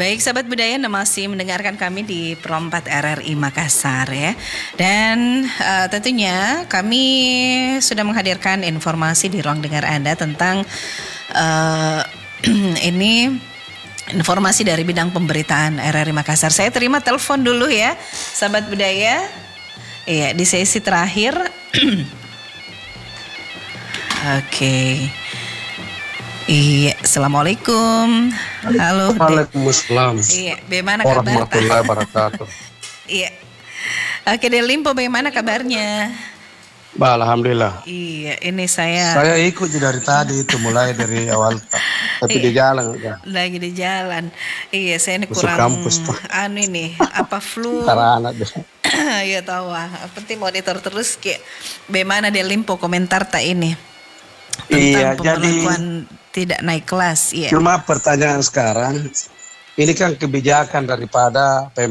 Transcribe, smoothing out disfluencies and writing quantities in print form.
Baik sahabat budaya, Anda masih mendengarkan kami di Pro 4 RRI Makassar ya. Dan tentunya kami sudah menghadirkan informasi di ruang dengar Anda tentang ini informasi dari bidang pemberitaan RRI Makassar. Saya terima telepon dulu ya, sahabat budaya. Iya, di sesi terakhir. Oke. Iya, assalamualaikum. Halo. Waalaikumsalam. Iya, bagaimana kabar? Warahmatullahi wabarakatuh. Iya. Oke, Del Limpo, bagaimana kabarnya? Alhamdulillah. Iya, ini saya. Saya ikut dari tadi itu mulai dari awal, tapi di jalan ya. Lagi di jalan. Iya, saya ini Masuk kurang kampus, Pak. ini apa flu. Para anak deh. Ya tahu ah. Penting monitor terus kayak bagaimana Del Limpo komentar tak ini tentang pemberlakuan tidak naik kelas. Iya. Cuma pertanyaan sekarang, ini kan kebijakan daripada